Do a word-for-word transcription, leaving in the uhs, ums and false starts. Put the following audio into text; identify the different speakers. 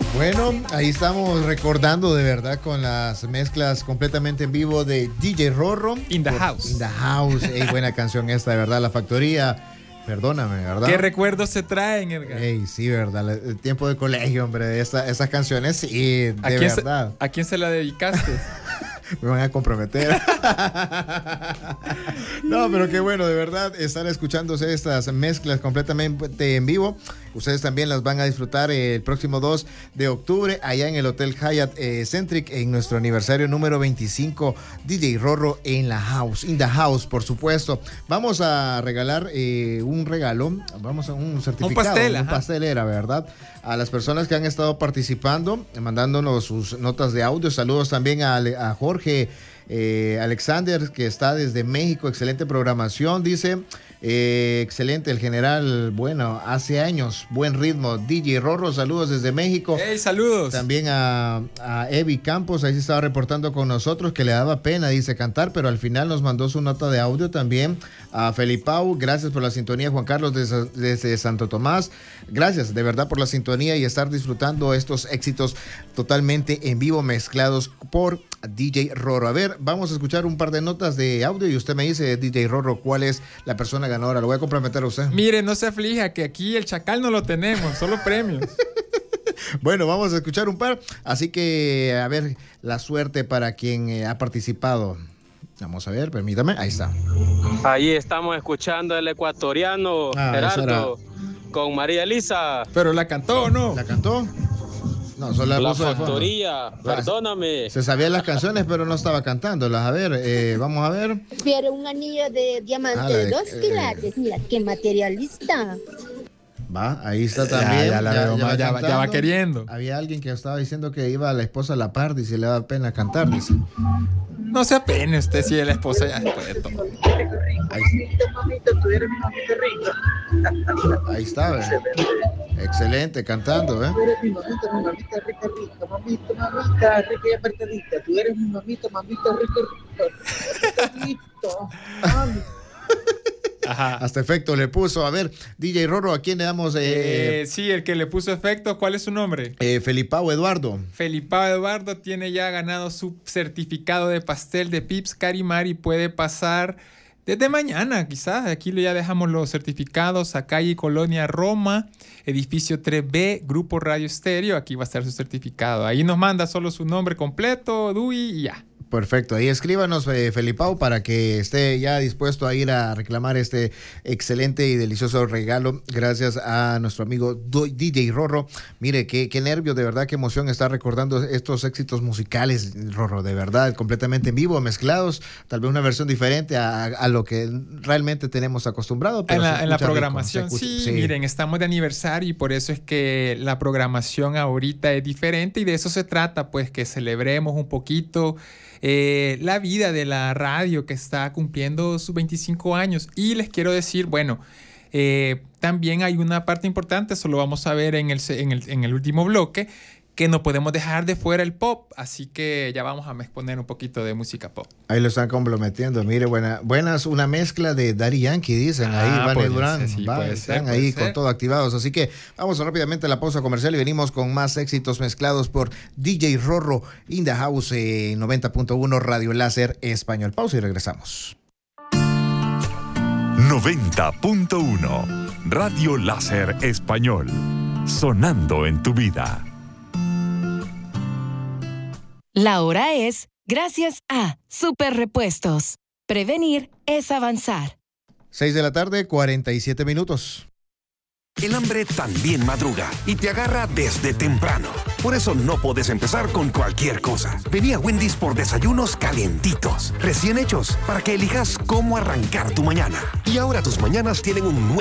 Speaker 1: Bueno, ahí estamos recordando de verdad con las mezclas completamente en vivo de D J Rorro.
Speaker 2: In the House.
Speaker 1: In the House. Ey, buena canción esta, de verdad. La Factoría. Perdóname, ¿verdad?
Speaker 2: ¿Qué recuerdos se traen, Edgar?
Speaker 1: Ey, sí, verdad. El tiempo de colegio, hombre. Esa, esas canciones, sí, de
Speaker 2: ¿A quién
Speaker 1: verdad.
Speaker 2: Se, ¿A quién se la dedicaste?
Speaker 1: Me van a comprometer. No, pero qué bueno, de verdad, estar escuchándose estas mezclas completamente en vivo. Ustedes también las van a disfrutar el próximo dos de octubre allá en el Hotel Hyatt eh, Centric en nuestro aniversario número veinticinco. D J Rorro en la house, in the house, por supuesto. Vamos a regalar eh, un regalo, vamos a un certificado,
Speaker 2: un pastel,
Speaker 1: un pastel era, ¿verdad? A las personas que han estado participando, mandándonos sus notas de audio. Saludos también a, a Jorge eh, Alexander, que está desde México. Excelente programación, dice. Eh, excelente, el general, bueno, hace años, buen ritmo. D J Rorro, saludos desde México.
Speaker 2: Hey, saludos.
Speaker 1: También a, a Evi Campos, ahí se estaba reportando con nosotros que le daba pena, dice, cantar, pero al final nos mandó su nota de audio también. A Felipao, gracias por la sintonía. Juan Carlos desde, desde Santo Tomás, gracias de verdad por la sintonía y estar disfrutando estos éxitos totalmente en vivo, mezclados por D J Rorro. A ver, vamos a escuchar un par de notas de audio y usted me dice, D J Rorro, cuál es la persona ganadora. Lo voy a comprometer a usted.
Speaker 2: Mire, no se aflija, que aquí el chacal no lo tenemos, solo premios.
Speaker 1: Bueno, vamos a escuchar un par. Así que, a ver, la suerte para quien eh, ha participado. Vamos a ver, permítame. Ahí está.
Speaker 3: Ahí estamos escuchando el ecuatoriano
Speaker 1: Ah,
Speaker 3: Gerardo con María Elisa.
Speaker 2: ¿Pero la cantó o no?
Speaker 1: ¿La cantó? No, solo la,
Speaker 3: La
Speaker 1: puso de fondo.
Speaker 3: Factoría, perdóname.
Speaker 1: Se sabía las canciones, pero no estaba cantándolas. A ver, eh, vamos a ver.
Speaker 4: Quiero un anillo de diamante
Speaker 1: Ah,
Speaker 4: de
Speaker 1: de-
Speaker 4: dos
Speaker 1: eh,
Speaker 4: quilates. Mira, qué materialista.
Speaker 1: Va, ahí está también.
Speaker 2: Ya, ya la veo,
Speaker 1: va
Speaker 2: ya va- ya va
Speaker 1: cantando.
Speaker 2: queriendo.
Speaker 1: Había alguien que estaba diciendo que iba a la esposa a la par y se le da pena cantar, dice.
Speaker 2: No se apene usted si es la esposa ya después de todo.
Speaker 1: Ahí, ahí está, ¿ve? Excelente, cantando, ¿eh?
Speaker 5: Tú eres mi mamita, mi mamita rica, rica, mamita, mamita, rica y apretadita. Tú eres mi mamita, mamita, rica, rica. Listo, mami.
Speaker 2: Ajá.
Speaker 1: Hasta efecto le puso. A ver, D J Rorro, ¿a quién le damos? Eh,
Speaker 2: Eh, sí, el que le puso efecto, ¿cuál es su nombre?
Speaker 1: eh, Felipao Eduardo.
Speaker 2: Felipao Eduardo tiene ya ganado su certificado de pastel de Pips Carimar y puede pasar desde mañana, quizás. Aquí ya dejamos los certificados a calle Colonia Roma, edificio tres B, Grupo Radio Estéreo. Aquí va a estar su certificado. Ahí nos manda solo su nombre completo, D U I y ya.
Speaker 1: Perfecto, ahí escríbanos, eh, Felipao, para que esté ya dispuesto a ir a reclamar este excelente y delicioso regalo gracias a nuestro amigo D J Rorro. Mire, qué, qué nervio, de verdad, qué emoción estar recordando estos éxitos musicales, Rorro, de verdad, completamente en vivo, mezclados, tal vez una versión diferente a, a lo que realmente tenemos acostumbrado. Pero
Speaker 2: En la,
Speaker 1: se
Speaker 2: en la
Speaker 1: escucha rico,
Speaker 2: programación,
Speaker 1: se escucha-
Speaker 2: sí,
Speaker 1: sí.
Speaker 2: miren, estamos de aniversario y por eso es que la programación ahorita es diferente y de eso se trata, pues que celebremos un poquito eh, la vida de la radio que está cumpliendo sus veinticinco años. Y les quiero decir, bueno, eh, también hay una parte importante, eso lo vamos a ver en el, en el, en el último bloque, que no podemos dejar de fuera el pop, así que ya vamos a exponer un poquito de música pop.
Speaker 1: Ahí lo están comprometiendo. Mire, buena, buenas, una mezcla de Daddy Yankee, dicen ahí,
Speaker 2: Ah,
Speaker 1: Vane
Speaker 2: puede
Speaker 1: Durán,
Speaker 2: ser, sí,
Speaker 1: va,
Speaker 2: puede
Speaker 1: están
Speaker 2: ser, puede
Speaker 1: ahí
Speaker 2: ser.
Speaker 1: con todo activados. Así que vamos rápidamente a la pausa comercial y venimos con más éxitos mezclados por D J Rorro in the house en noventa punto uno Radio Láser Español. Pausa y regresamos.
Speaker 6: noventa punto uno Radio Láser Español. Sonando en tu vida.
Speaker 7: La hora es gracias a Super Repuestos. Prevenir es avanzar.
Speaker 1: seis de la tarde, cuarenta y siete minutos.
Speaker 8: El hambre también madruga y te agarra desde temprano. Por eso no puedes empezar con cualquier cosa. Vení a Wendy's por desayunos calientitos, recién hechos, para que elijas cómo arrancar tu mañana. Y ahora tus mañanas tienen un nuevo